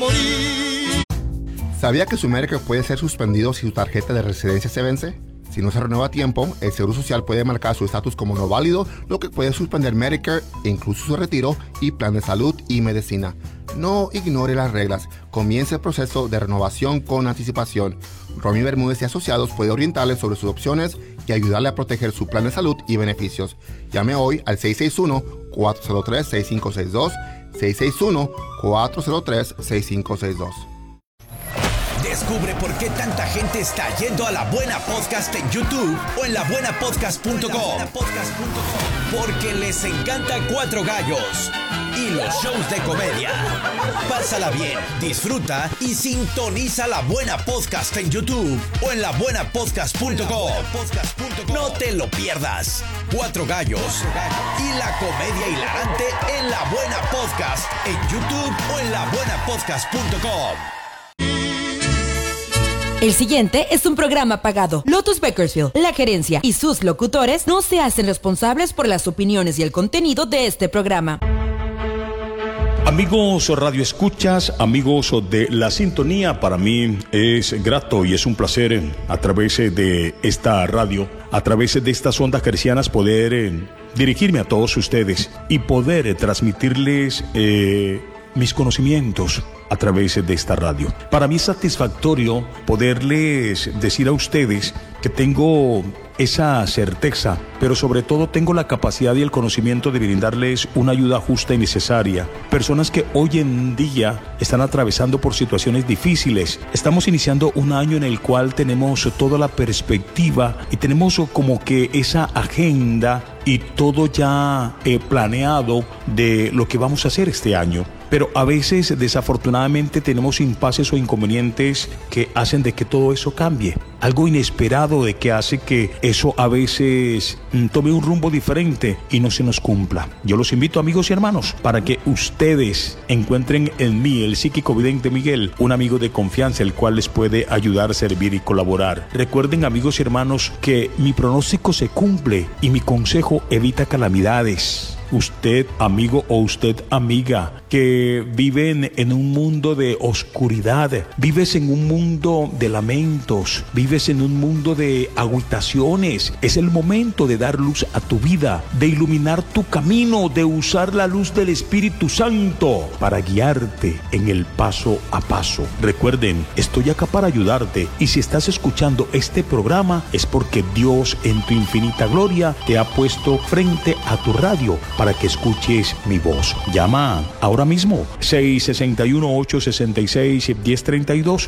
¿Sabía que su Medicare puede ser suspendido si su tarjeta de residencia se vence? Si no se renueva a tiempo, el Seguro Social puede marcar su estatus como no válido, lo que puede suspender Medicare, incluso su retiro y plan de salud y medicina. No ignore las reglas. Comience el proceso de renovación con anticipación. Romy Bermúdez y Asociados puede orientarle sobre sus opciones y ayudarle a proteger su plan de salud y beneficios. Llame hoy al 661-403-6562, 661-403-6562. Descubre por qué tanta gente está yendo a La Buena Podcast en YouTube o en labuenapodcast.com. Porque les encanta Cuatro Gallos y los shows de comedia. Pásala bien, disfruta y sintoniza La Buena Podcast en YouTube o en labuenapodcast.com. No te lo pierdas. Cuatro Gallos y la comedia hilarante en La Buena Podcast en YouTube o en labuenapodcast.com. El siguiente es un programa pagado. Lotus Bakersfield, la gerencia y sus locutores no se hacen responsables por las opiniones y el contenido de este programa. Amigos Radio Escuchas, amigos de La Sintonía, para mí es grato y es un placer a través de esta radio, a través de estas ondas hercianas poder dirigirme a todos ustedes y poder transmitirles mis conocimientos a través de esta radio. Para mí es satisfactorio poderles decir a ustedes que tengo esa certeza, pero sobre todo tengo la capacidad y el conocimiento de brindarles una ayuda justa y necesaria. Personas que hoy en día están atravesando por situaciones difíciles. Estamos iniciando un año en el cual tenemos toda la perspectiva y tenemos como que esa agenda y todo ya planeado de lo que vamos a hacer este año. Pero a veces desafortunadamente tenemos impases o inconvenientes que hacen de que todo eso cambie. Algo inesperado de que hace que eso a veces tome un rumbo diferente y no se nos cumpla. Yo los invito, amigos y hermanos, para que ustedes encuentren en mí, el psíquico vidente Miguel, un amigo de confianza el cual les puede ayudar, servir y colaborar. Recuerden, amigos y hermanos, que mi pronóstico se cumple y mi consejo evita calamidades. Usted, amigo o usted, amiga, que viven en un mundo de oscuridad, vives en un mundo de lamentos, vives en un mundo de agüitaciones, es el momento de dar luz a tu vida, de iluminar tu camino, de usar la luz del Espíritu Santo para guiarte en el paso a paso. Recuerden, estoy acá para ayudarte y si estás escuchando este programa es porque Dios en tu infinita gloria te ha puesto frente a tu radio para que escuches mi voz. Llama ahora mismo 661-866-1032,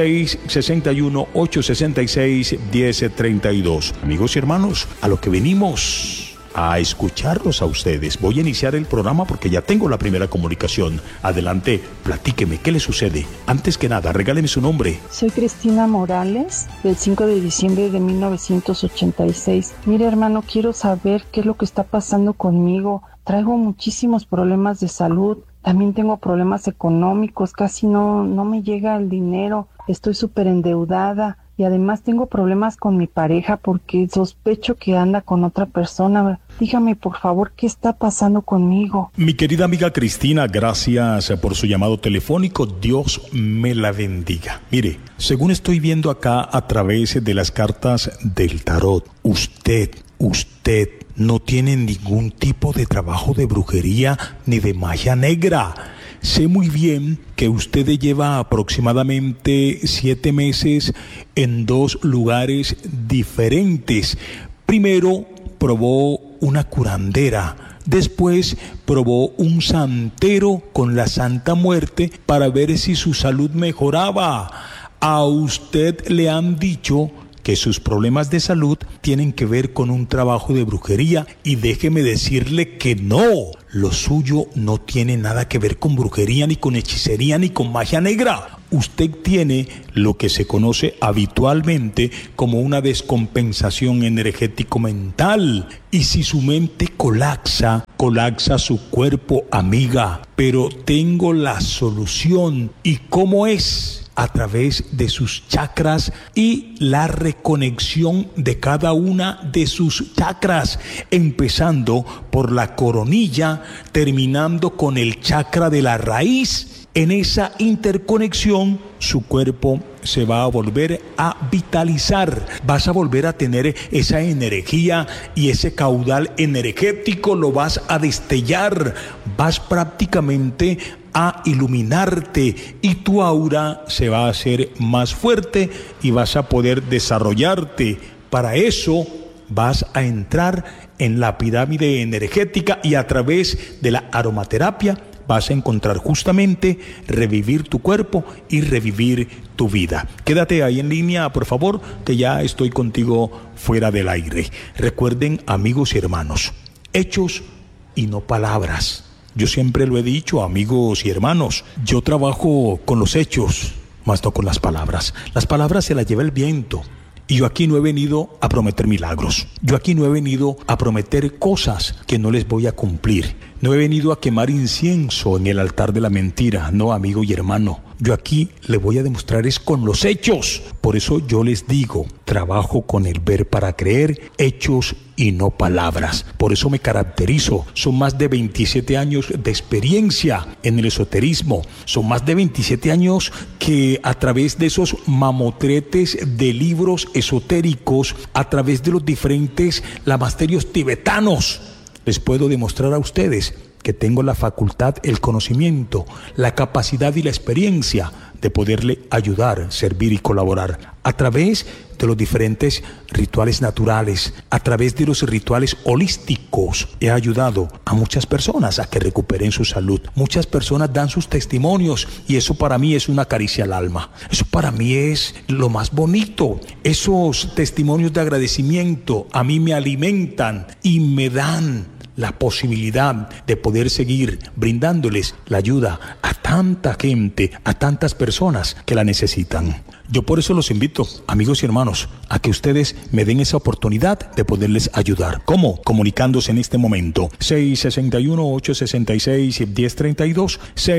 661-866-1032. Amigos y hermanos, a lo que venimos a escucharlos a ustedes. Voy a iniciar el programa porque ya tengo la primera comunicación. Adelante, platíqueme, ¿qué le sucede? Antes que nada, regáleme su nombre. Soy Cristina Morales, del 5 de diciembre de 1986. Mire, hermano, quiero saber qué es lo que está pasando conmigo. Traigo muchísimos problemas de salud. También tengo problemas económicos. Casi no me llega el dinero. Estoy súper endeudada. Y además tengo problemas con mi pareja porque sospecho que anda con otra persona. Dígame, por favor, ¿qué está pasando conmigo? Mi querida amiga Cristina, gracias por su llamado telefónico. Dios me la bendiga. Mire, según estoy viendo acá a través de las cartas del tarot, usted no tiene ningún tipo de trabajo de brujería ni de magia negra. Sé muy bien que usted lleva aproximadamente 7 meses en 2 lugares diferentes. Primero probó una curandera, después probó un santero con la Santa Muerte para ver si su salud mejoraba. A usted le han dicho que sus problemas de salud tienen que ver con un trabajo de brujería y déjeme decirle que no, lo suyo no tiene nada que ver con brujería, ni con hechicería, ni con magia negra. Usted tiene lo que se conoce habitualmente como una descompensación energético-mental. Y si su mente colapsa su cuerpo, amiga. Pero tengo la solución. ¿Y cómo es? A través de sus chakras y la reconexión de cada una de sus chakras, empezando por la coronilla, terminando con el chakra de la raíz En esa interconexión, su cuerpo se va a volver a vitalizar. Vas a volver a tener esa energía y ese caudal energético lo vas a destellar. Vas prácticamente a iluminarte y tu aura se va a hacer más fuerte y vas a poder desarrollarte. Para eso vas a entrar en la pirámide energética y a través de la aromaterapia vas a encontrar justamente revivir tu cuerpo y revivir tu vida. Quédate ahí en línea, por favor, que ya estoy contigo fuera del aire. Recuerden, amigos y hermanos, hechos y no palabras. Yo siempre lo he dicho, amigos y hermanos, yo trabajo con los hechos, más no con las palabras. Las palabras se las lleva el viento. Y yo aquí no he venido a prometer milagros. Yo aquí no he venido a prometer cosas que no les voy a cumplir. No he venido a quemar incienso en el altar de la mentira. No, amigo y hermano. Yo aquí le voy a demostrar es con los hechos. Por eso yo les digo, trabajo con el ver para creer, hechos y no palabras. Por eso me caracterizo. Son más de 27 años de experiencia en el esoterismo. Son más de 27 años que a través de esos mamotretes de libros esotéricos, a través de los diferentes lamasterios tibetanos, les puedo demostrar a ustedes que tengo la facultad, el conocimiento, la capacidad y la experiencia de poderle ayudar, servir y colaborar a través de los diferentes rituales naturales, a través de los rituales holísticos. He ayudado a muchas personas a que recuperen su salud. Muchas personas dan sus testimonios y eso para mí es una caricia al alma. Eso para mí es lo más bonito. Esos testimonios de agradecimiento a mí me alimentan y me dan la posibilidad de poder seguir brindándoles la ayuda a tanta gente, a tantas personas que la necesitan. Yo por eso los invito, amigos y hermanos, a que ustedes me den esa oportunidad de poderles ayudar. ¿Cómo? Comunicándose en este momento. 661-866-1032,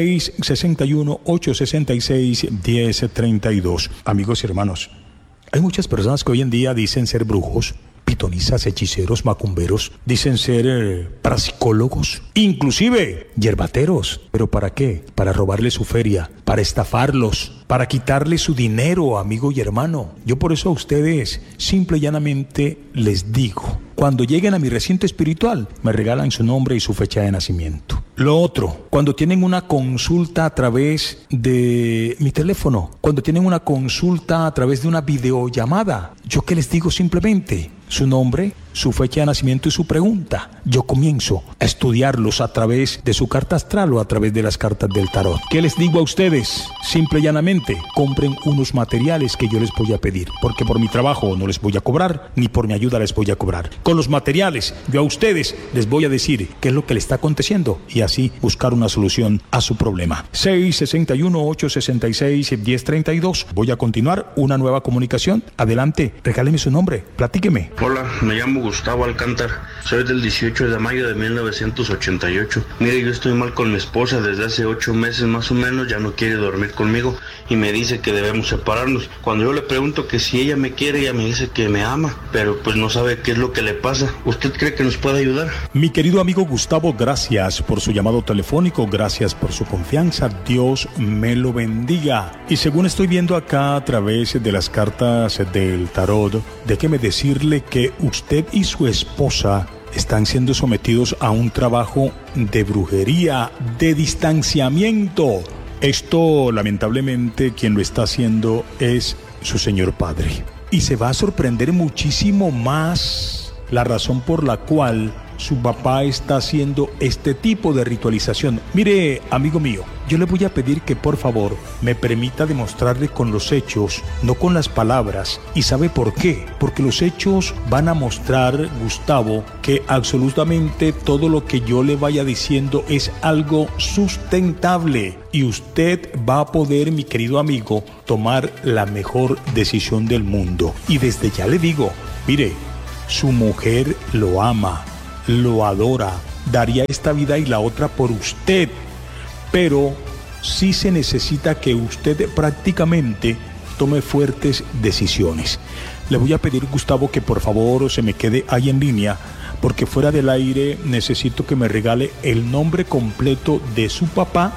661-866-1032. Amigos y hermanos, hay muchas personas que hoy en día dicen ser brujos, pitonisas, hechiceros, macumberos, dicen ser parapsicólogos, inclusive yerbateros. ¿Pero para qué? Para robarle su feria, para estafarlos, para quitarle su dinero, amigo y hermano. Yo por eso a ustedes simple y llanamente les digo, cuando lleguen a mi recinto espiritual, me regalan su nombre y su fecha de nacimiento. Lo otro, cuando tienen una consulta a través de mi teléfono, cuando tienen una consulta a través de una videollamada, ¿yo qué les digo? Simplemente su nombre, su fecha de nacimiento y su pregunta. Yo comienzo a estudiarlos a través de su carta astral o a través de las cartas del tarot. ¿Qué les digo a ustedes? Simple y llanamente, compren unos materiales que yo les voy a pedir, porque por mi trabajo no les voy a cobrar, ni por mi ayuda les voy a cobrar. Con los materiales, yo a ustedes les voy a decir qué es lo que les está aconteciendo y así buscar una solución a su problema. 661-866-1032. Voy a continuar una nueva comunicación. Adelante, regáleme su nombre, platíqueme. Hola, me llamo Gustavo Alcántar, soy del 18 de mayo de 1988. Mire, yo estoy mal con mi esposa desde hace 8 meses más o menos, ya no quiere dormir conmigo y me dice que debemos separarnos. Cuando yo le pregunto que si ella me quiere, ella me dice que me ama, pero pues no sabe qué es lo que le pasa. ¿Usted cree que nos puede ayudar? Mi querido amigo Gustavo, gracias por su llamado telefónico, gracias por su confianza, Dios me lo bendiga. Y según estoy viendo acá a través de las cartas del tarot, déjeme decirle que usted y su esposa están siendo sometidos a un trabajo de brujería, de distanciamiento. Esto, lamentablemente, quien lo está haciendo es su señor padre. Y se va a sorprender muchísimo más la razón por la cual su papá está haciendo este tipo de ritualización. Mire, amigo mío, yo le voy a pedir que por favor me permita demostrarle con los hechos, no con las palabras. ¿Y sabe por qué? Porque los hechos van a mostrar, Gustavo, que absolutamente todo lo que yo le vaya diciendo es algo sustentable. Y usted va a poder, mi querido amigo, tomar la mejor decisión del mundo. Y desde ya le digo, mire, su mujer lo ama, lo adora, daría esta vida y la otra por usted, pero sí se necesita que usted prácticamente tome fuertes decisiones. Le voy a pedir, Gustavo, que por favor se me quede ahí en línea, porque fuera del aire necesito que me regale el nombre completo de su papá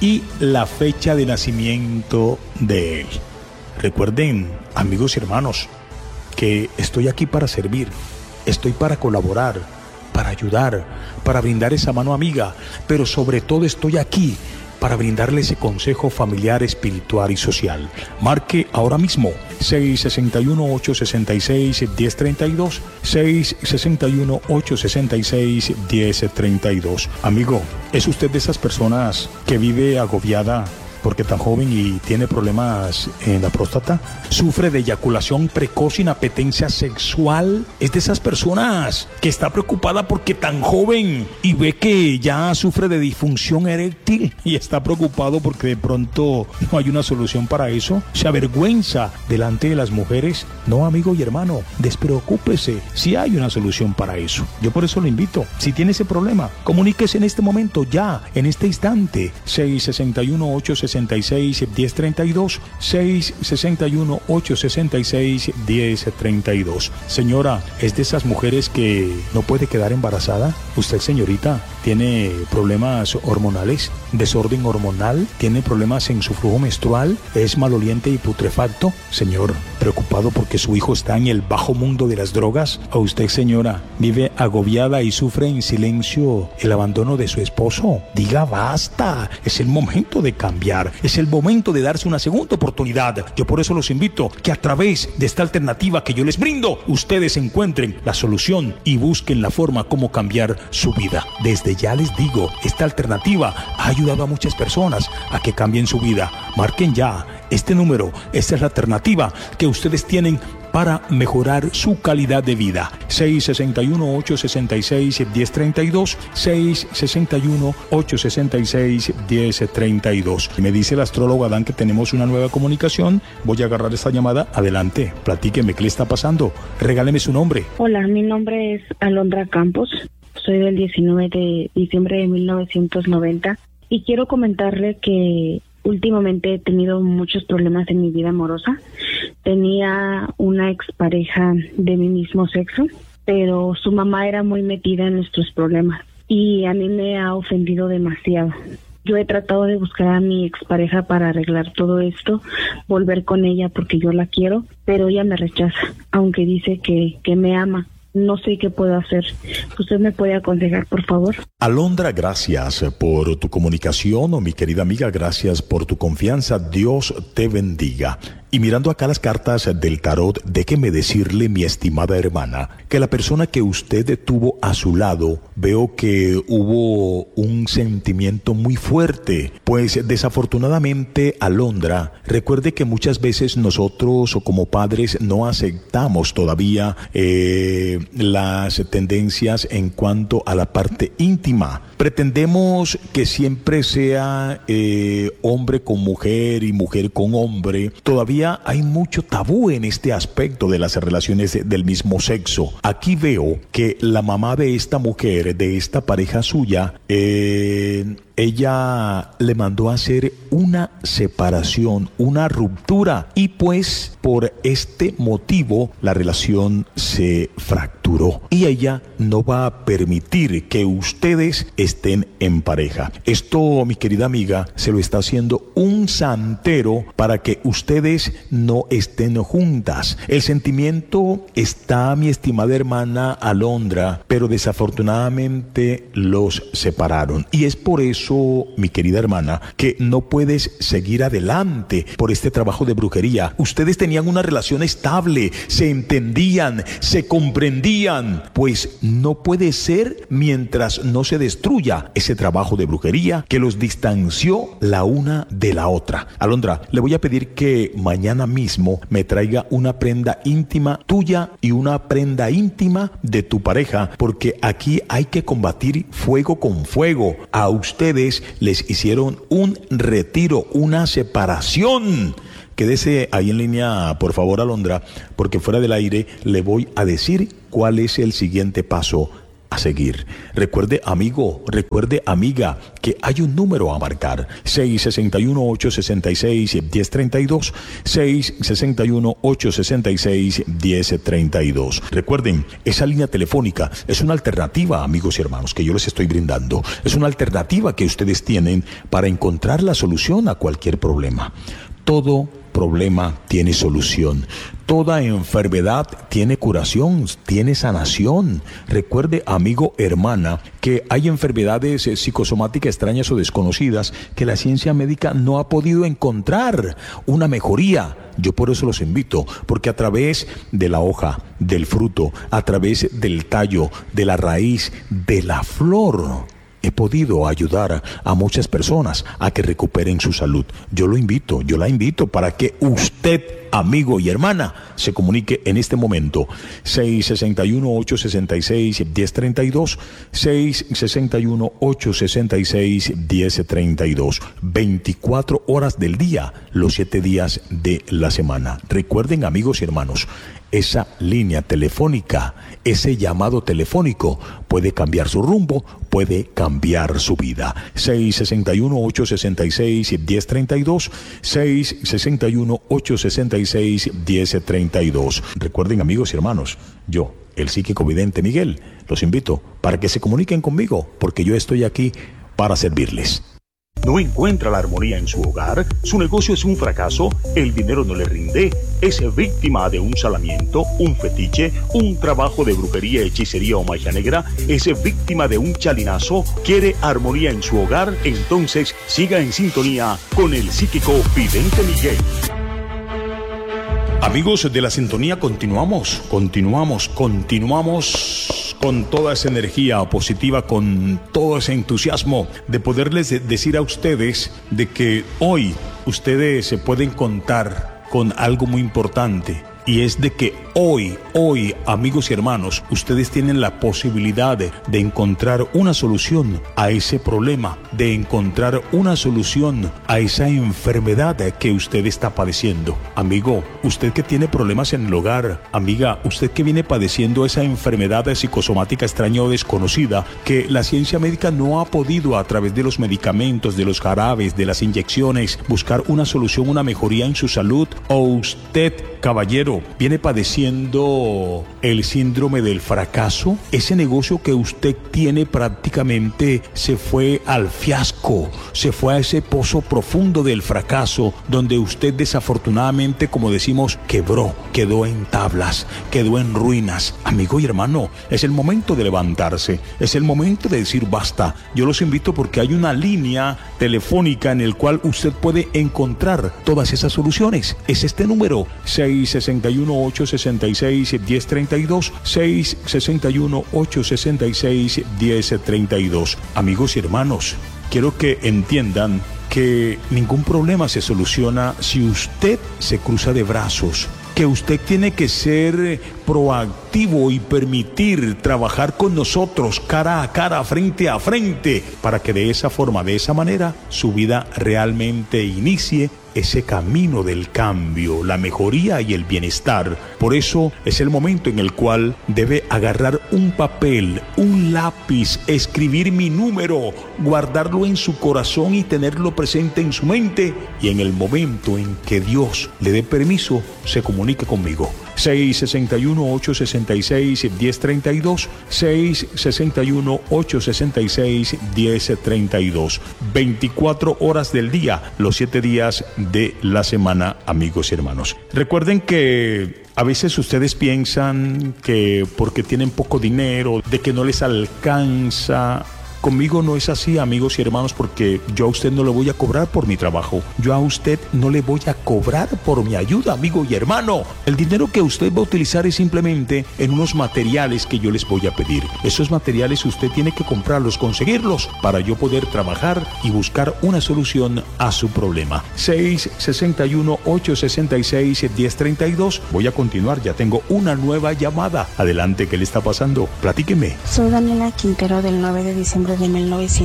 y la fecha de nacimiento de él. Recuerden, amigos y hermanos, que estoy aquí para servir, estoy para colaborar, para ayudar, para brindar esa mano amiga, pero sobre todo estoy aquí para brindarle ese consejo familiar, espiritual y social. Marque ahora mismo 661-866-1032, 661-866-1032. Amigo, ¿es usted de esas personas que vive agobiada porque tan joven y tiene problemas en la próstata? ¿Sufre de eyaculación precoz, inapetencia sexual? ¿Es de esas personas que está preocupada porque tan joven y ve que ya sufre de disfunción eréctil y está preocupado porque de pronto no hay una solución para eso? ¿Se avergüenza delante de las mujeres? No, amigo y hermano, despreocúpese, si hay una solución para eso. Yo por eso lo invito. Si tiene ese problema, comuníquese en este momento, ya, en este instante. 661-866-1032, 661-866-1032. Señora, ¿es de esas mujeres que no puede quedar embarazada? Usted, señorita, ¿tiene problemas hormonales? ¿Desorden hormonal? ¿Tiene problemas en su flujo menstrual? ¿Es maloliente y putrefacto? Señor, ¿preocupado porque su hijo está en el bajo mundo de las drogas? ¿O usted, señora, vive agobiada y sufre en silencio el abandono de su esposo? Diga basta, es el momento de cambiar, es el momento de darse una segunda oportunidad. Yo por eso los invito que a través de esta alternativa que yo les brindo, ustedes encuentren la solución y busquen la forma como cambiar su vida. Desde ya les digo, esta alternativa ha ayudado a muchas personas a que cambien su vida. Marquen ya este número, esta es la alternativa que ustedes tienen para mejorar su calidad de vida. 661-866-1032, 661-866-1032. Me dice el astrólogo Adán que tenemos una nueva comunicación. Voy a agarrar esta llamada. Adelante, platíqueme, ¿qué le está pasando? Regáleme su nombre. Hola, mi nombre es Alondra Campos. Soy del 19 de diciembre de 1990 y quiero comentarle que últimamente he tenido muchos problemas en mi vida amorosa. Tenía una expareja de mi mismo sexo, pero su mamá era muy metida en nuestros problemas y a mí me ha ofendido demasiado. Yo he tratado de buscar a mi expareja para arreglar todo esto, volver con ella porque yo la quiero, pero ella me rechaza, aunque dice que me ama. No sé qué puedo hacer. ¿Usted me puede aconsejar, por favor? Alondra, gracias por tu comunicación, mi querida amiga, gracias por tu confianza. Dios te bendiga. Y mirando acá las cartas del tarot, déjeme decirle, mi estimada hermana, que la persona que usted tuvo a su lado, veo que hubo un sentimiento muy fuerte, pues desafortunadamente, Alondra, recuerde que muchas veces nosotros como padres no aceptamos todavía las tendencias en cuanto a la parte íntima. Pretendemos que siempre sea hombre con mujer y mujer con hombre. Todavía hay mucho tabú en este aspecto de las relaciones del mismo sexo. Aquí veo que la mamá de esta mujer, de esta pareja suya, ella le mandó a hacer una separación, una ruptura, y pues por este motivo la relación se fracturó y ella no va a permitir que ustedes estén en pareja. Esto, mi querida amiga, se lo está haciendo un santero para que ustedes no estén juntas. El sentimiento está, mi estimada hermana Alondra, pero desafortunadamente los separaron y es por eso, mi querida hermana, que no puedes seguir adelante por este trabajo de brujería. Ustedes tenían una relación estable, se entendían, se comprendían, pues no puede ser mientras no se destruya ese trabajo de brujería que los distanció la una de la otra. Alondra, le voy a pedir que mañana mismo me traiga una prenda íntima tuya y una prenda íntima de tu pareja, porque aquí hay que combatir fuego con fuego. A ustedes les hicieron un retiro, una separación. Quédese ahí en línea, por favor, Alondra, porque fuera del aire le voy a decir cuál es el siguiente paso a seguir. Recuerde, amigo, recuerde, amiga, que hay un número a marcar: 661-866-1032, 661-866-1032. Recuerden, esa línea telefónica es una alternativa, amigos y hermanos, que yo les estoy brindando. Es una alternativa que ustedes tienen para encontrar la solución a cualquier problema. Todo problema tiene solución. Toda enfermedad tiene curación, tiene sanación. Recuerde, amigo, hermana, que hay enfermedades psicosomáticas extrañas o desconocidas que la ciencia médica no ha podido encontrar una mejoría. Yo por eso los invito, porque a través de la hoja, del fruto, a través del tallo, de la raíz, de la flor, he podido ayudar a muchas personas a que recuperen su salud. Yo la invito para que usted, amigo y hermana, se comunique en este momento. 661-866-1032, 661-866-1032. 24 horas del día, los 7 días de la semana. Recuerden, amigos y hermanos, esa línea telefónica, ese llamado telefónico puede cambiar su rumbo, puede cambiar su vida. 661-866-1032, 661-866-1032. Recuerden, amigos y hermanos, yo, el psíquico vidente Miguel, los invito para que se comuniquen conmigo, porque yo estoy aquí para servirles. ¿No encuentra la armonía en su hogar? ¿Su negocio es un fracaso? ¿El dinero no le rinde? ¿Es víctima de un salamiento, un fetiche, un trabajo de brujería, hechicería o magia negra? ¿Es víctima de un chalinazo? ¿Quiere armonía en su hogar? Entonces siga en sintonía con el psíquico vidente Miguel. Amigos de la sintonía, continuamos con toda esa energía positiva, con todo ese entusiasmo de poderles decir a ustedes de que hoy ustedes se pueden contar con algo muy importante. Y es de que hoy, amigos y hermanos, ustedes tienen la posibilidad de encontrar una solución a ese problema, de encontrar una solución a esa enfermedad que usted está padeciendo. Amigo, usted que tiene problemas en el hogar, amiga, usted que viene padeciendo esa enfermedad psicosomática extraña o desconocida, que la ciencia médica no ha podido, a través de los medicamentos, de los jarabes, de las inyecciones, buscar una solución, una mejoría en su salud. O usted, caballero, viene padeciendo el síndrome del fracaso. Ese negocio que usted tiene prácticamente se fue al fiasco, se fue a ese pozo profundo del fracaso, donde usted desafortunadamente, como decimos, quebró, quedó en tablas, quedó en ruinas. Amigo y hermano, es el momento de levantarse, es el momento de decir basta. Yo los invito porque hay una línea telefónica en el cual usted puede encontrar todas esas soluciones. Es este número: 661-866-1032, 661-866-1032. Amigos y hermanos, quiero que entiendan que ningún problema se soluciona si usted se cruza de brazos, que usted tiene que ser proactivo y permitir trabajar con nosotros cara a cara, frente a frente, para que de esa forma, de esa manera, su vida realmente inicie ese camino del cambio, la mejoría y el bienestar. Por eso es el momento en el cual debe agarrar un papel, un lápiz, escribir mi número, guardarlo en su corazón y tenerlo presente en su mente, y en el momento en que Dios le dé permiso, se comunique conmigo. 661-866-1032, 661-866-1032. 24 horas del día, los 7 días de la semana, amigos y hermanos. Recuerden que a veces ustedes piensan que porque tienen poco dinero, de que no les alcanza. Conmigo no es así, amigos y hermanos, porque yo a usted no le voy a cobrar por mi trabajo. Yo a usted no le voy a cobrar por mi ayuda, amigo y hermano. El dinero que usted va a utilizar es simplemente en unos materiales que yo les voy a pedir. Esos materiales usted tiene que comprarlos, conseguirlos, para yo poder trabajar y buscar una solución a su problema. 661-866-1032. Voy a continuar, ya tengo una nueva llamada. Adelante, ¿qué le está pasando? Platíqueme. Soy Daniela Quintero, del 9 de diciembre diciembre de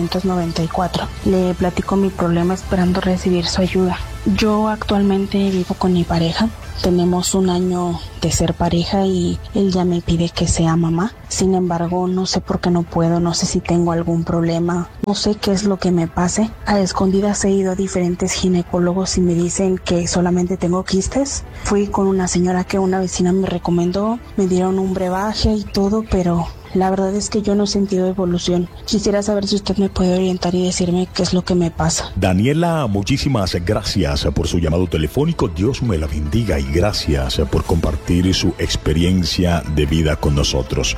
1994. Le platico mi problema esperando recibir su ayuda. Yo actualmente vivo con mi pareja. Tenemos 1 año de ser pareja y él ya me pide que sea mamá. Sin embargo, no sé por qué no puedo, no sé si tengo algún problema, no sé qué es lo que me pase. A escondidas he ido a diferentes ginecólogos y me dicen que solamente tengo quistes. Fui con una señora que una vecina me recomendó, me dieron un brebaje y todo, pero la verdad es que yo no he sentido evolución. Quisiera saber si usted me puede orientar y decirme qué es lo que me pasa. Daniela, muchísimas gracias por su llamado telefónico. Dios me la bendiga y gracias por compartir su experiencia de vida con nosotros.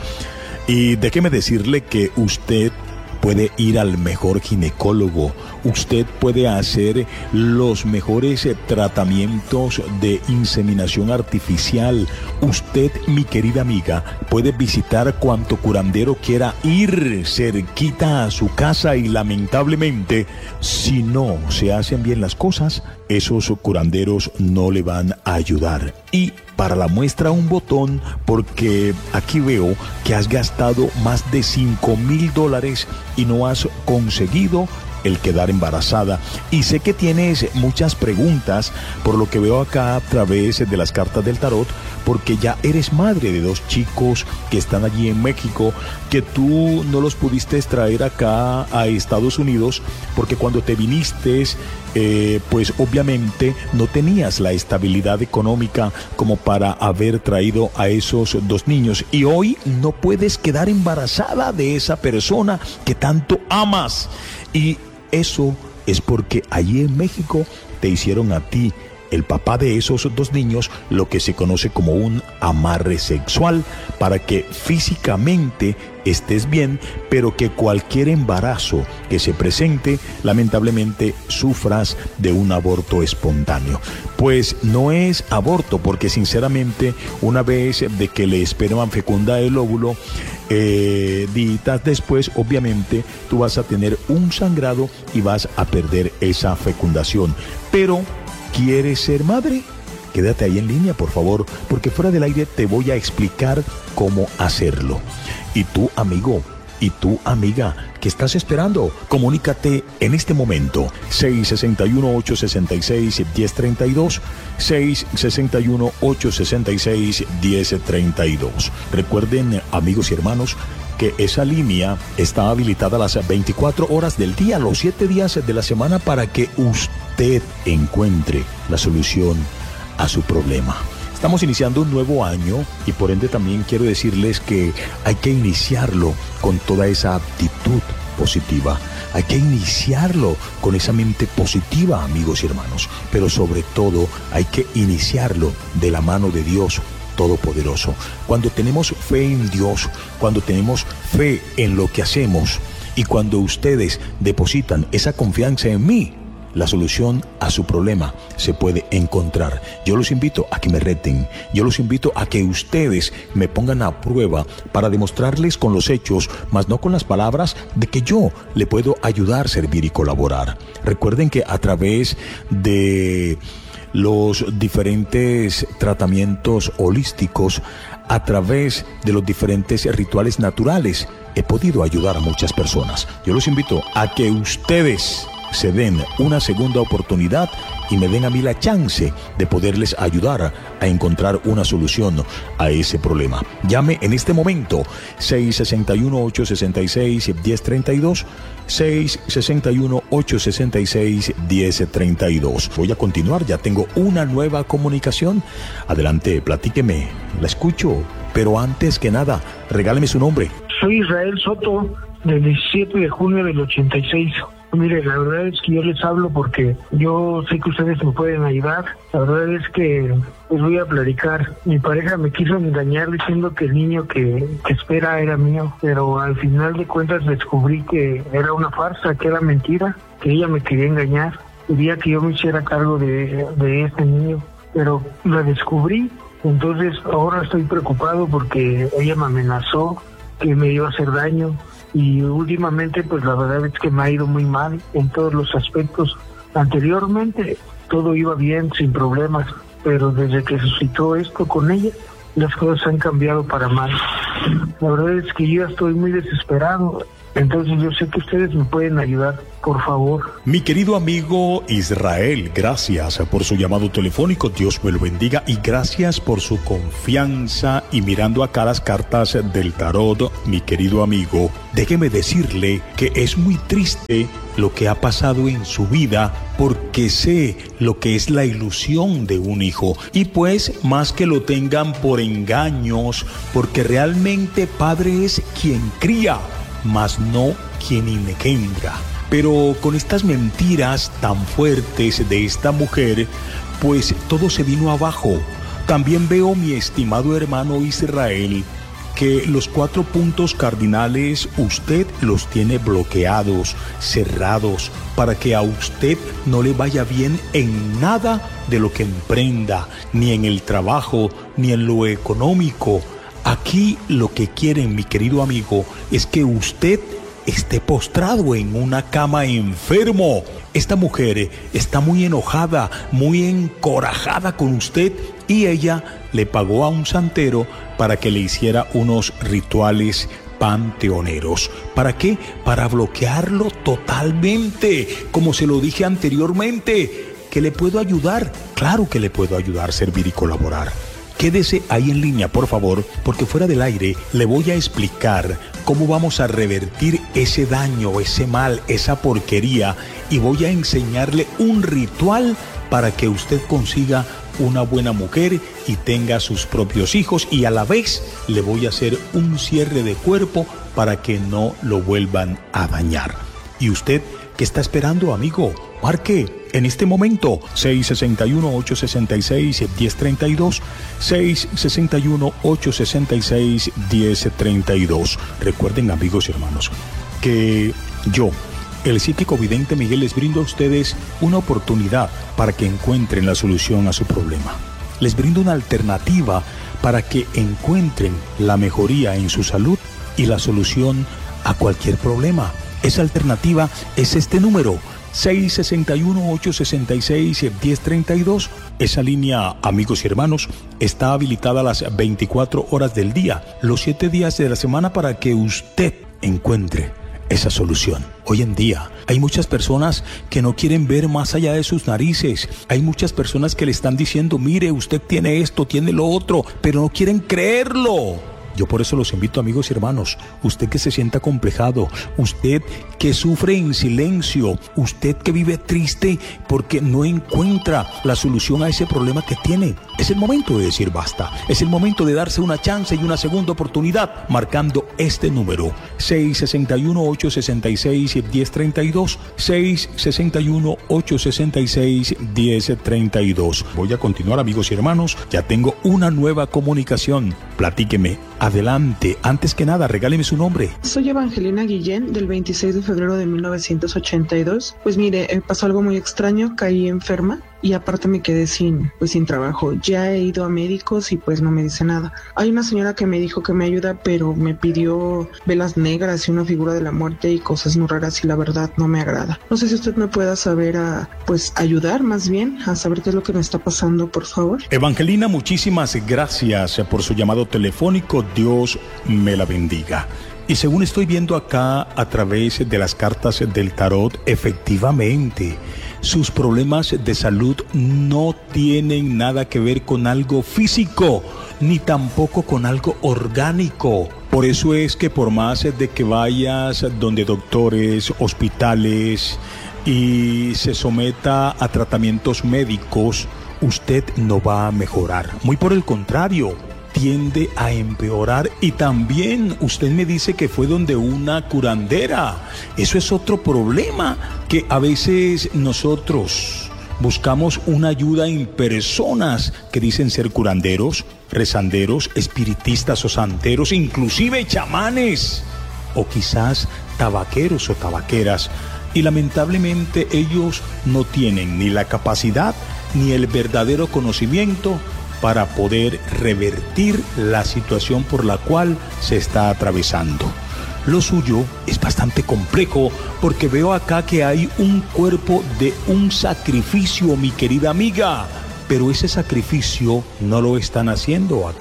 Y déjeme decirle que usted puede ir al mejor ginecólogo, usted puede hacer los mejores tratamientos de inseminación artificial. Usted, mi querida amiga, puede visitar cuanto curandero quiera ir cerquita a su casa y lamentablemente, si no se hacen bien las cosas, esos curanderos no le van a ayudar. Y para la muestra un botón, porque aquí veo que has gastado más de $5,000 y no has conseguido el quedar embarazada. Y sé que tienes muchas preguntas por lo que veo acá a través de las cartas del tarot, porque ya eres madre de 2 chicos que están allí en México, que tú no los pudiste traer acá a Estados Unidos porque cuando te viniste pues obviamente no tenías la estabilidad económica como para haber traído a esos 2 niños, y hoy no puedes quedar embarazada de esa persona que tanto amas. Y eso es porque allí en México te hicieron a ti, el papá de esos 2 niños, lo que se conoce como un amarre sexual, para que físicamente estés bien, pero que cualquier embarazo que se presente, lamentablemente sufras de un aborto espontáneo. Pues no es aborto, porque sinceramente una vez de que el esperma fecunda el óvulo, días después obviamente tú vas a tener un sangrado y vas a perder esa fecundación. Pero ¿quieres ser madre? Quédate ahí en línea, por favor, porque fuera del aire te voy a explicar cómo hacerlo. Y tú, amigo, y tú, amiga, ¿qué estás esperando? Comunícate en este momento. 661-866-1032, 661-866-1032. Recuerden, amigos y hermanos, que esa línea está habilitada las 24 horas del día, los 7 días de la semana, para que usted encuentre la solución a su problema. Estamos iniciando un nuevo año y por ende también quiero decirles que hay que iniciarlo con toda esa actitud positiva. Hay que iniciarlo con esa mente positiva, amigos y hermanos. Pero sobre todo hay que iniciarlo de la mano de Dios Todopoderoso. Cuando tenemos fe en Dios, cuando tenemos fe en lo que hacemos y cuando ustedes depositan esa confianza en mí, la solución a su problema se puede encontrar. Yo los invito a que me reten, yo los invito a que ustedes me pongan a prueba para demostrarles con los hechos, más no con las palabras, de que yo le puedo ayudar, servir y colaborar. Recuerden que a través de los diferentes tratamientos holísticos, a través de los diferentes rituales naturales, he podido ayudar a muchas personas. Yo los invito a que ustedes se den una segunda oportunidad y me den a mí la chance de poderles ayudar a encontrar una solución a ese problema. Llame en este momento 661-866-1032, 661-866-1032. Voy a continuar, ya tengo una nueva comunicación. Adelante, platíqueme, la escucho, pero antes que nada, regáleme su nombre. Soy Israel Soto, del 17 de junio del 86. Mire, la verdad es que yo les hablo porque yo sé que ustedes me pueden ayudar. La verdad es que les voy a platicar. Mi pareja me quiso engañar diciendo que el niño que espera era mío, pero al final de cuentas descubrí que era una farsa, que era mentira, que ella me quería engañar. Quería que yo me hiciera cargo de este niño, pero la descubrí. Entonces ahora estoy preocupado porque ella me amenazó que me iba a hacer daño. Y últimamente pues la verdad es que me ha ido muy mal en todos los aspectos. Anteriormente todo iba bien, sin problemas, pero desde que suscitó esto con ella, las cosas han cambiado para mal. La verdad es que yo estoy muy desesperado. Entonces yo sé que ustedes me pueden ayudar, por favor. Mi querido amigo Israel, gracias por su llamado telefónico, Dios me lo bendiga, y gracias por su confianza. Y mirando acá las cartas del tarot, mi querido amigo, déjeme decirle que es muy triste lo que ha pasado en su vida, porque sé lo que es la ilusión de un hijo, y pues más que lo tengan por engaños, porque realmente padre es quien cría, mas no quien engendra. Pero con estas mentiras tan fuertes de esta mujer, pues todo se vino abajo. También veo, mi estimado hermano Israel, que los 4 puntos cardinales usted los tiene bloqueados, cerrados, para que a usted no le vaya bien en nada de lo que emprenda, ni en el trabajo, ni en lo económico. Aquí lo que quieren, mi querido amigo, es que usted esté postrado en una cama enfermo. Esta mujer está muy enojada, muy encorajada con usted, y ella le pagó a un santero para que le hiciera unos rituales panteoneros. ¿Para qué? Para bloquearlo totalmente. Como se lo dije anteriormente, ¿que le puedo ayudar? Claro que le puedo ayudar, servir y colaborar. Quédese ahí en línea, por favor, porque fuera del aire le voy a explicar cómo vamos a revertir ese daño, ese mal, esa porquería, y voy a enseñarle un ritual para que usted consiga una buena mujer y tenga sus propios hijos, y a la vez le voy a hacer un cierre de cuerpo para que no lo vuelvan a dañar. ¿Y usted qué está esperando, amigo? Marque en este momento 661-866-1032, 661-866-1032. Recuerden, amigos y hermanos, que yo, el psíquico vidente Miguel, les brindo a ustedes una oportunidad para que encuentren la solución a su problema. Les brindo una alternativa para que encuentren la mejoría en su salud y la solución a cualquier problema. Esa alternativa es este número, 661-866-1032. Esa línea, amigos y hermanos, está habilitada a las 24 horas del día, los 7 días de la semana, para que usted encuentre esa solución. Hoy en día hay muchas personas que no quieren ver más allá de sus narices. Hay muchas personas que le están diciendo, mire, usted tiene esto, tiene lo otro, pero no quieren creerlo. Yo por eso los invito, amigos y hermanos, usted que se sienta acomplejado, usted que sufre en silencio, usted que vive triste porque no encuentra la solución a ese problema que tiene, es el momento de decir basta, es el momento de darse una chance y una segunda oportunidad, marcando este número, 661-866-1032, 661-866-1032. Voy a continuar, amigos y hermanos, ya tengo una nueva comunicación, platíqueme. Adelante, antes que nada, regáleme su nombre. Soy Evangelina Guillén, del 26 de febrero de 1982. Pues mire, pasó algo muy extraño, caí enferma y aparte me quedé sin trabajo. Ya he ido a médicos y pues no me dice nada. Hay una señora que me dijo que me ayuda, pero me pidió velas negras y una figura de la muerte y cosas muy raras, y la verdad no me agrada. No sé si usted me pueda ayudar más bien a saber qué es lo que me está pasando, por favor. Evangelina, muchísimas gracias por su llamado telefónico. Dios me la bendiga. Y según estoy viendo acá a través de las cartas del tarot, efectivamente, sus problemas de salud no tienen nada que ver con algo físico, ni tampoco con algo orgánico. Por eso es que por más de que vayas donde doctores, hospitales y se someta a tratamientos médicos, usted no va a mejorar. Muy por el contrario, tiende a empeorar. Y también usted me dice que fue donde una curandera. Eso es otro problema, que a veces nosotros buscamos una ayuda en personas que dicen ser curanderos, rezanderos, espiritistas o santeros, inclusive chamanes, o quizás tabaqueros o tabaqueras. Y lamentablemente ellos no tienen ni la capacidad ni el verdadero conocimiento para poder revertir la situación por la cual se está atravesando. Lo suyo es bastante complejo, porque veo acá que hay un cuerpo de un sacrificio, mi querida amiga, pero ese sacrificio no lo están haciendo acá,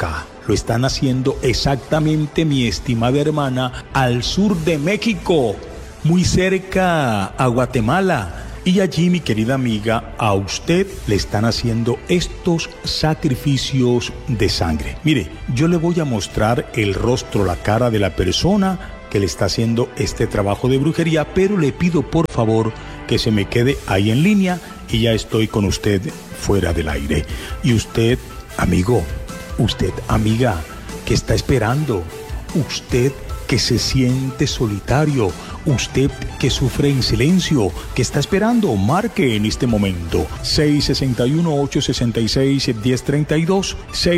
lo están haciendo exactamente, mi estimada hermana, al sur de México, muy cerca a Guatemala. Y allí, mi querida amiga, a usted le están haciendo estos sacrificios de sangre. Mire, yo le voy a mostrar el rostro, la cara de la persona que le está haciendo este trabajo de brujería, pero le pido por favor que se me quede ahí en línea y ya estoy con usted fuera del aire. Y usted, amigo, usted, amiga, ¿qué está esperando? Usted que se siente solitario, usted que sufre en silencio, ¿qué está esperando? Marque en este momento 661-866-1032,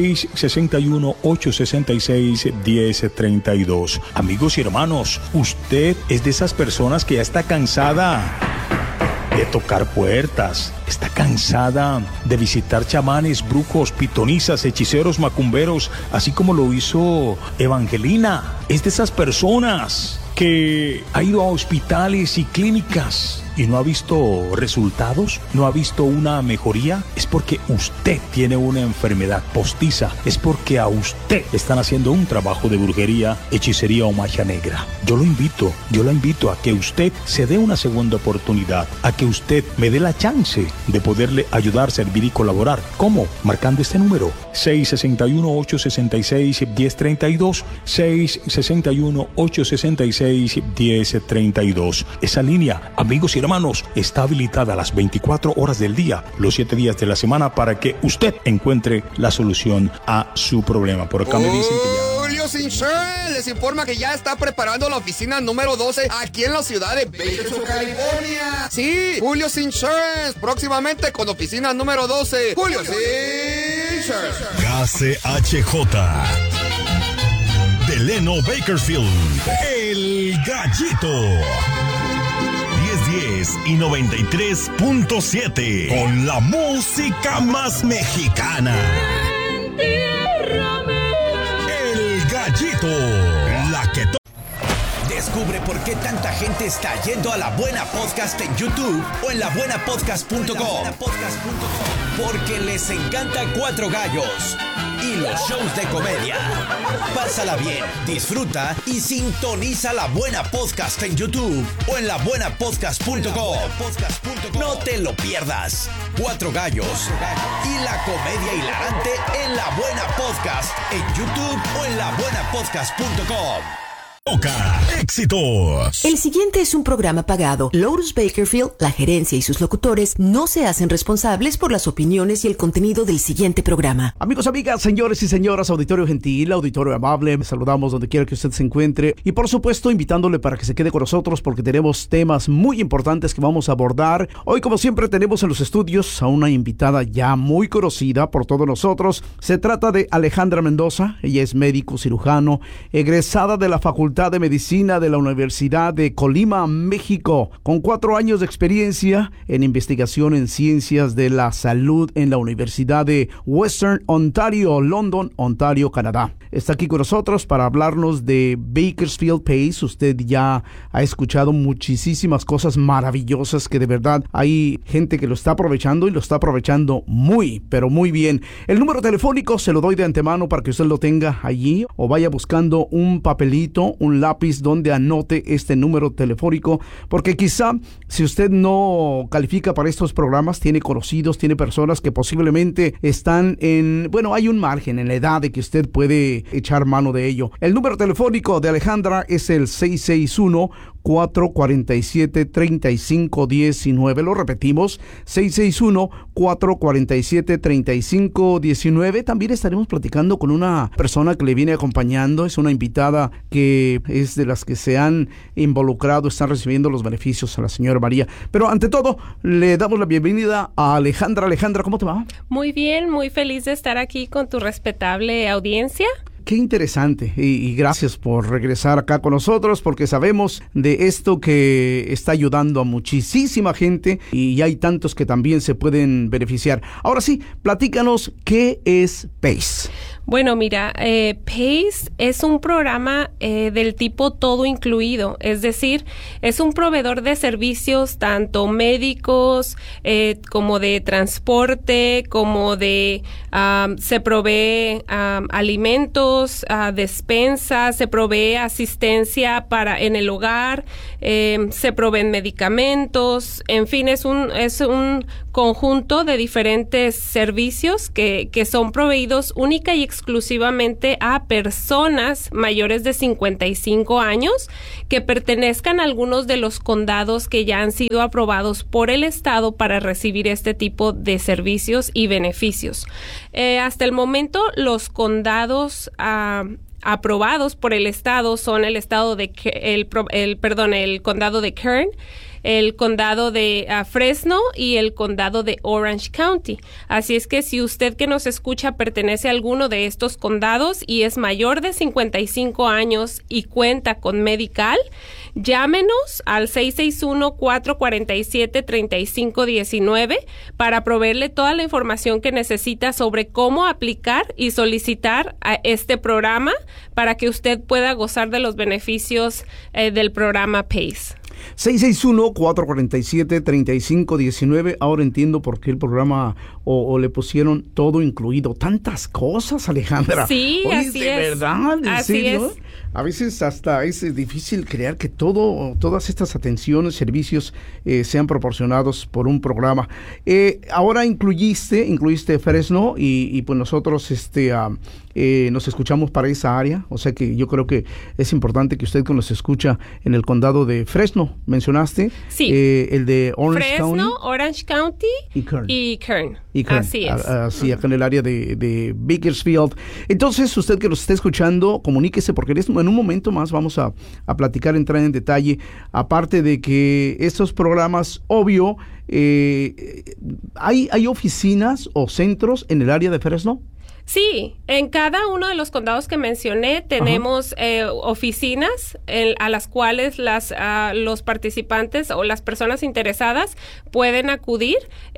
661-866-1032. Amigos y hermanos, usted es de esas personas que ya está cansada de tocar puertas, está cansada de visitar chamanes, brujos, pitonisas, hechiceros, macumberos, así como lo hizo Evangelina. Es de esas personas que ha ido a hospitales y clínicas y no ha visto resultados, no ha visto una mejoría. Es porque usted tiene una enfermedad postiza, es porque a usted le están haciendo un trabajo de brujería, hechicería o magia negra. Yo la invito a que usted se dé una segunda oportunidad, a que usted me dé la chance de poderle ayudar, servir y colaborar. ¿Cómo? Marcando este número 661-866-1032, 661-866-1032. Esa línea, amigos y hermanos, está habilitada a las 24 horas del día, los 7 días de la semana, para que usted encuentre la solución a su problema. Por acá me dicen que ya... Julio's Insurance les informa que ya está preparando la oficina número 12 aquí en la ciudad de Bakersfield, California. Sí, Julio's Insurance, próximamente con oficina número 12. Julio's Insurance. KCHJ Delano Bakersfield, El Gallito. 1010 y 93.7 con la música más mexicana. El Gallito, la que descubre por qué tanta gente está yendo a La Buena Podcast en YouTube o en labuenapodcast.com. Porque les encanta Cuatro Gallos y los shows de comedia. Pásala bien, disfruta y sintoniza La Buena Podcast en YouTube o en labuenapodcast.com. No te lo pierdas. Cuatro Gallos y la comedia hilarante en La Buena Podcast en YouTube o en labuenapodcast.com. Toca éxitos. El siguiente es un programa pagado. Lotus Bakerfield, la gerencia y sus locutores no se hacen responsables por las opiniones y el contenido del siguiente programa. Amigos, amigas, señores y señoras, auditorio gentil, auditorio amable, les saludamos donde quiera que usted se encuentre y por supuesto invitándole para que se quede con nosotros porque tenemos temas muy importantes que vamos a abordar. Hoy, como siempre, tenemos en los estudios a una invitada ya muy conocida por todos nosotros. Se trata de Alejandra Mendoza. Ella es médico cirujano, egresada de la Facultad de Medicina de la Universidad de Colima, México, con 4 años de experiencia en investigación en ciencias de la salud en la Universidad de Western Ontario, London, Ontario, Canadá. Está aquí con nosotros para hablarnos de Bakersfield Pace. Usted ya ha escuchado muchísimas cosas maravillosas que de verdad hay gente que lo está aprovechando y lo está aprovechando muy, pero muy bien. El número telefónico se lo doy de antemano para que usted lo tenga allí o vaya buscando un papelito, un lápiz donde anote este número telefónico, porque quizá si usted no califica para estos programas, tiene conocidos, tiene personas que posiblemente están en, bueno, hay un margen en la edad de que usted puede echar mano de ello. El número telefónico de Alejandra es el 661-447-3519. Lo repetimos, 661-447-3519. También estaremos platicando con una persona que le viene acompañando. Es una invitada que es de las que se han involucrado, están recibiendo los beneficios a la señora María. Pero ante todo, le damos la bienvenida a Alejandra. Alejandra, ¿cómo te va? Muy bien, muy feliz de estar aquí con tu respetable audiencia. Qué interesante y gracias por regresar acá con nosotros porque sabemos de esto que está ayudando a muchísima gente y hay tantos que también se pueden beneficiar. Ahora sí, platícanos, ¿qué es PACE? Bueno, mira, PACE es un programa del tipo todo incluido, es decir, es un proveedor de servicios tanto médicos como de transporte, como de se provee alimentos, despensas, se provee asistencia en el hogar, se proveen medicamentos, en fin, es un conjunto de diferentes servicios que son proveídos única y exclusivamente a personas mayores de 55 años que pertenezcan a algunos de los condados que ya han sido aprobados por el Estado para recibir este tipo de servicios y beneficios. Hasta el momento, los condados aprobados por el Estado son el condado de Kern, el condado de Fresno y el condado de Orange County. Así es que si usted que nos escucha pertenece a alguno de estos condados y es mayor de 55 años y cuenta con Medical, llámenos al 661-447-3519 para proveerle toda la información que necesita sobre cómo aplicar y solicitar a este programa para que usted pueda gozar de los beneficios del programa PACE. 661-447-3519. Ahora entiendo por qué el programa o le pusieron todo incluido. Tantas cosas, Alejandra. Sí, oye, así de es. verdad, en Así serio. es. A veces hasta es difícil creer que todas estas atenciones, servicios sean proporcionados por un programa. Ahora incluiste Fresno y pues nosotros nos escuchamos para esa área, o sea que yo creo que es importante que usted que nos escucha en el condado de Fresno, mencionaste, sí, el de Orange County, Orange County y Kern. Así es. Así, acá en el área de Bakersfield. Entonces, usted que nos esté escuchando, comuníquese porque en un momento más vamos a platicar, entrar en detalle, aparte de que estos programas, obvio, ¿hay oficinas o centros en el área de Fresno? Sí, en cada uno de los condados que mencioné tenemos oficinas a las cuales los participantes o las personas interesadas pueden acudir.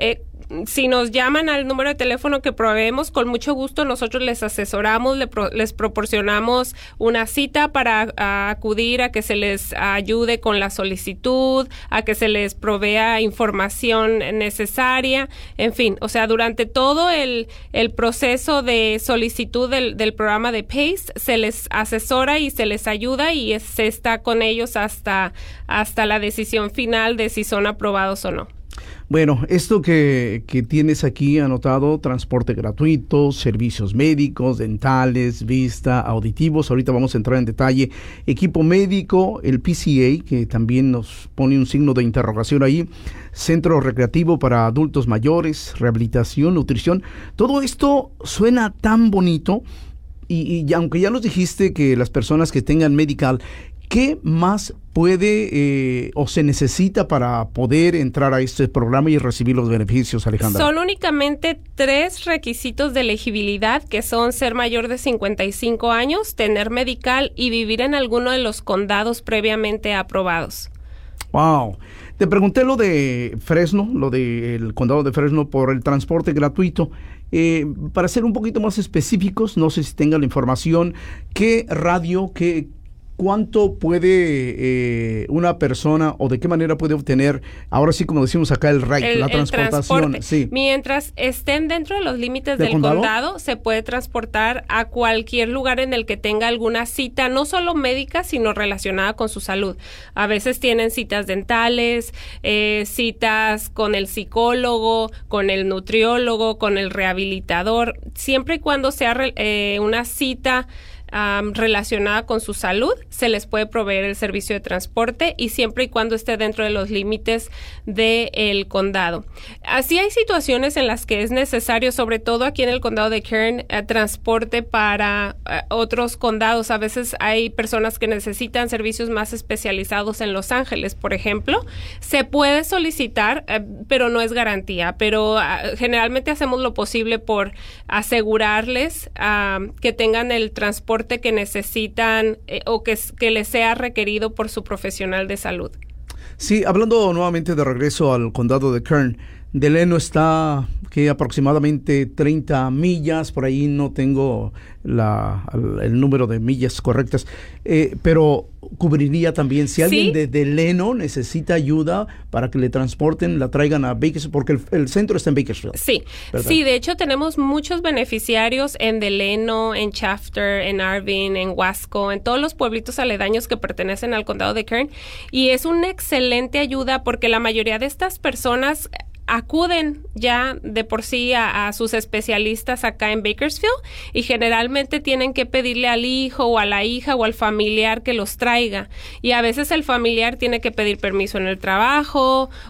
Si nos llaman al número de teléfono que proveemos, con mucho gusto nosotros les asesoramos, les proporcionamos una cita para acudir, a que se les ayude con la solicitud, a que se les provea información necesaria, en fin, o sea, durante todo el proceso de solicitud del programa de PACE se les asesora y se les ayuda y se está con ellos hasta la decisión final de si son aprobados o no. Bueno, esto que tienes aquí anotado, transporte gratuito, servicios médicos, dentales, vista, auditivos, ahorita vamos a entrar en detalle, equipo médico, el PCA, que también nos pone un signo de interrogación ahí, centro recreativo para adultos mayores, rehabilitación, nutrición, todo esto suena tan bonito y aunque ya nos dijiste que las personas que tengan Medical, ¿qué más puede o se necesita para poder entrar a este programa y recibir los beneficios, Alejandra? Son únicamente 3 requisitos de elegibilidad, que son ser mayor de 55 años, tener Medical y vivir en alguno de los condados previamente aprobados. Wow. Te pregunté lo de Fresno, lo del condado de Fresno por el transporte gratuito. Para ser un poquito más específicos, no sé si tenga la información, ¿qué radio, cuánto puede una persona o de qué manera puede obtener, ahora sí como decimos acá, el ride, la transportación? Sí. Mientras estén dentro de los límites del condado, se puede transportar a cualquier lugar en el que tenga alguna cita, no solo médica, sino relacionada con su salud. A veces tienen citas dentales, citas con el psicólogo, con el nutriólogo, con el rehabilitador, siempre y cuando sea una cita relacionada con su salud, se les puede proveer el servicio de transporte y siempre y cuando esté dentro de los límites del condado. Así hay situaciones en las que es necesario, sobre todo aquí en el condado de Kern, transporte para otros condados. A veces hay personas que necesitan servicios más especializados en Los Ángeles, por ejemplo. Se puede solicitar, pero no es garantía. Pero generalmente hacemos lo posible por asegurarles que tengan el transporte que necesitan o que les sea requerido por su profesional de salud. Sí, hablando nuevamente de regreso al condado de Kern, Delano está que aproximadamente 30 millas, por ahí no tengo el número de millas correctas, pero cubriría también si alguien de Delano necesita ayuda para que le transporten, la traigan a Bakersfield, porque el centro está en Bakersfield. Sí, ¿verdad? Sí, de hecho tenemos muchos beneficiarios en Delano, en Shafter, en Arvin, en Wasco, en todos los pueblitos aledaños que pertenecen al condado de Kern, y es una excelente ayuda porque la mayoría de estas personas acuden ya de por sí a sus especialistas acá en Bakersfield y generalmente tienen que pedirle al hijo o a la hija o al familiar que los traiga, y a veces el familiar tiene que pedir permiso en el trabajo